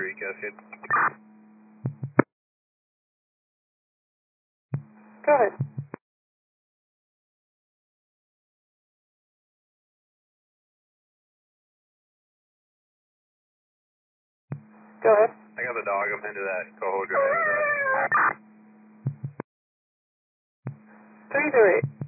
3, Cascade. Go ahead. Go ahead. I got the dog up into that Coho drive. 328.